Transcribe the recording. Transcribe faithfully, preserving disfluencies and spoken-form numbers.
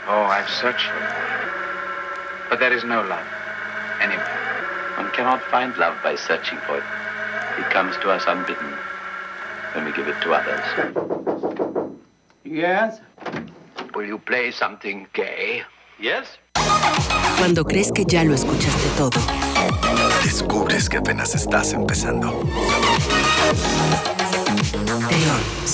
Oh, I've searched for it. But there is no love anywhere. One cannot find love by searching for it. It comes to us unbidden when we give it to others. Yes? Will you play something gay? Yes? Cuando crees que ya lo escuchaste todo, descubres que apenas estás empezando. Peor